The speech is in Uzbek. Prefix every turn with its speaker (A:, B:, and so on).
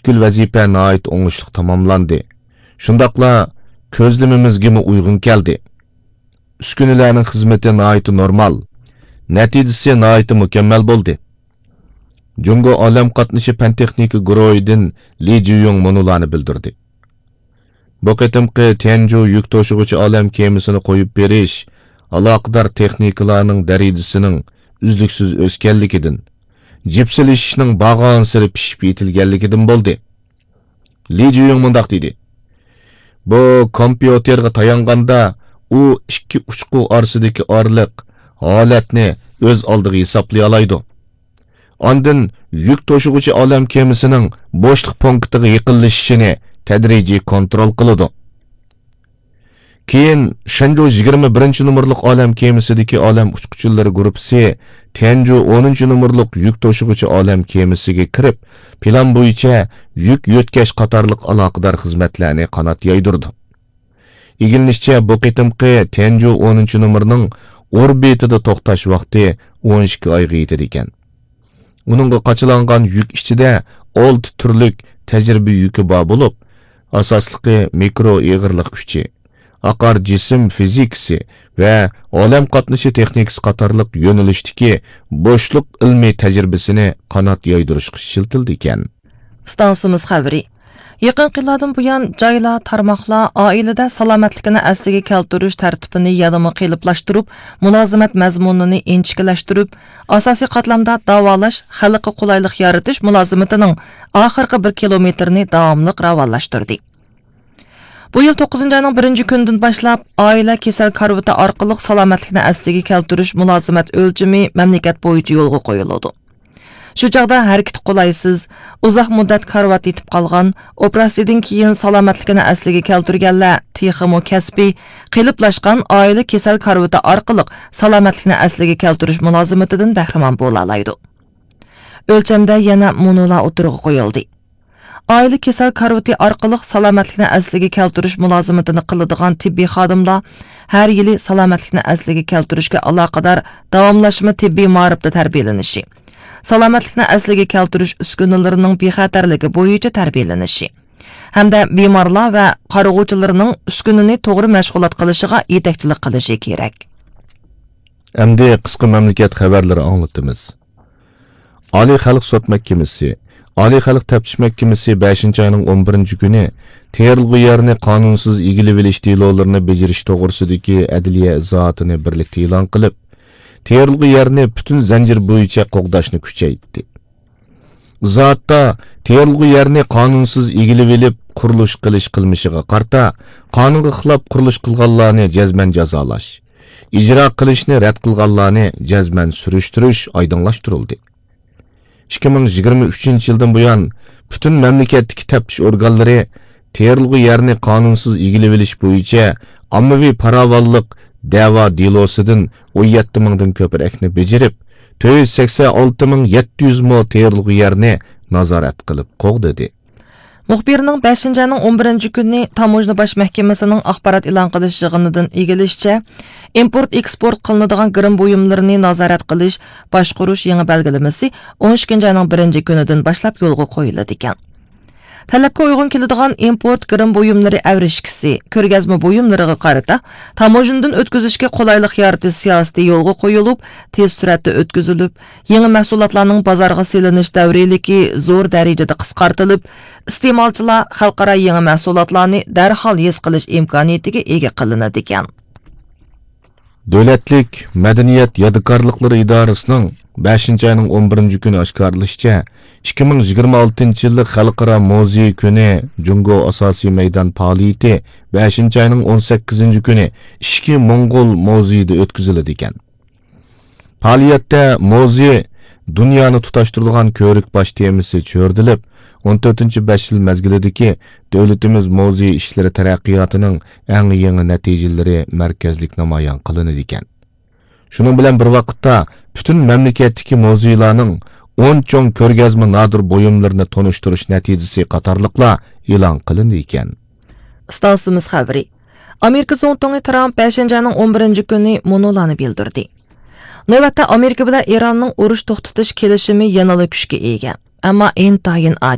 A: pütkül vazifa nait oңuşluq tamamlandı. Şundaqla közlemimizgimi uygun keldi. Üskünelerinin hizmeti naiti normal. Neticesi naiti mükemmel boldu. Jungo Alam Qatnaşı Pen Texniki Guruhi'din Li Jiyong munularını bildirdi. Bu ketimki Tianzhou yük toşuğucu alam kemisini koyup beriş, alaqdar texnikalarının derecesinin üzlüksüz öskellikidin, cipsilişinin bağan sırı pişip yetilgellikidin boldu. Li Jiyong mundaq dedi. Bu kompüterga tayanğanda u iki uçqu arasındaki aralıq halatni öz aldığı hesaplay alaydı. Andın yük toşuğucu alam kemisinin boşluk punktiga yıqillashishini tadrijiy kontrol qiladi. Keyin Shenzhou 21 numurluq alam kemisidagi alam uçquchilari guruhi Tianzhou 10 numurluq yük toşuğucu alam kemisiga kirib, plan bo'yicha yük yötkash qatorliq aloqador xizmatlarni qanot yaydirdi. İgilnishcha bu qitimqi Tianzhou 10 numurning orbitida to'xtash vaqti 12 oyga yetadi ekan. Uningga qachilangan yük ichida 6 turlik tajriba yuki bor bo'lib, asosliqi mikro ig'irlik kuchi, aqar jism fizikasi va olam qatnashi texnikasi qatorliq yo'nalishdagi bo'shliq ilmiy tajribasini qanot yaydirishga shiltildi ekan.
B: Stansimiz xabari. Yaqin yillardan buyon joylar, tarmoqlar oilada salomatligini asliga keltirish tartibini yanama qiyinlashtirib, mulozimat mazmunini inchikilashtirib, asosiy qatlamda davolash, xalqqa qulaylik yaratish mulozimatining oxirgi 1 kilometrini davomli ravonlashtirdi. Bu yil 9 ayning 1 kunidan boshlab oila kasal karvati orqali salomatlikni asliga keltirish mulozimat o'lchami mamlakat bo'yicha yo'lga qo'yiladi. Shu chaqda harakat qolaysiz, uzoq muddat karvat yetib qolgan, operatsiyadan keyin salomatligini asliga keltirganlar texmo kasbiy qiliplashgan oila kasal karvati orqali salomatlikni asliga keltirish mulozimatidan bahramon bo'la oladi. O'lchamda yana munolar o'tirg'i qo'yildi. Oila kasal karvati orqali salomatlikni asliga keltirish mulozimatini qiladigan tibbiy xodimlar har yili salomatlikni asliga keltirishga aloqador davomlashma tibbiy ma'rifda tarbiyalanishi, salomatlikni asliga keltirish uskunalarining bexatarligi bo'yicha tarbiyalanishi hamda bemorlar va qarog'uvchilarning uskunani to'g'ri mashg'ulot qilishiga yetakchilik qilishi kerak.
A: Endi qisqa mamlakat xabarlari anglatamiz. Oliy xalq sud mahkamasi, Oliy xalq taftish mahkamasi 5-oyning 11-kuni terilg'u yerni qonunsiz egilib olish delolarini bajarish to'g'risidagi adliya izohatini birlikda e'lon qilib, terilg'u yerni butun zanjir bo'yicha qo'g'dashni kuchaytirdi. Izohatda terilg'u yerni qonunsiz egilib olib qurilish qilish qilmishiga qarta qonunga xilof qurilish qilganlarni jazman jazolash, ijro qilishni rad qilganlarni jazman surishtirish oydinlashtirildi. 2023-yildan buyon butun mamlakatdagi taftish organlari terilg'u yerni qonunsiz egilib olish bo'yicha ommaviy paravollik da'vo delosidan 17 mingdan ko'proqni bajarib, 486.700 mo terilg'u yerni nazorat qilib qo'g'didi.
B: Muxbirning 5-ayning 11-kuni Tamojna bosh mahkamasining axborot e'lon qilish yig'inidan egilishicha, import-eksport qilinadigan girim buyumlarini nazorat qilish, boshqarish yangi belgilamasi 12-ayning 1-kunidan boshlab yo'lga qo'yiladi ekan. Talabga uyg'un keladigan import girim buyumlari avrishkisi, ko'rgazma buyumlariga qarata tamojindan o'tkazishga qulaylik yaratish siyosati yo'lga qo'yilib, tez suratda o'tkazilib, yangi mahsulotlarning bozorga selinish davriligi zo'r darajada qisqartirilib, iste'molchilar xalqaro yangi mahsulotlarni darhol his qilish imkoniyatiga ega qilinadi ekan.
A: Davlatlik madaniyat yodgorliklari idorasining 5-ayning 11-kuni oshkorlashicha 2026-yillik xalqaro muzey kuni Jungo asosiy maydon faoliyati 5-ayning 18-kuni ishki Mongol muzeyida o'tkaziladi ekan. Faoliyatda muzey dunyoni tutashtiradigan ko'rik bosh temasi cho'rdilib, 14-5 yil mezgilidagi davlatimiz muzey ishlari taraqqiyotining eng yangi natijalari markazlik namoyon qilinadi ekan. Shuning bilan bir vaqtda butun mamlakatdagi muzeylarning 10 cho'ng ko'rgazma nodir buyumlarini tonishtirish natijasi qatorliqlar e'lon qilindi ekan.
B: Stansimiz xabari. Amerika Zongtongi Trump 5-ayning 11-kuni munolarni bildirdi. Navbatda Amerika bilan Eronning urush to'xtatish kelishimi yanada kuchga ega. Ammo intayin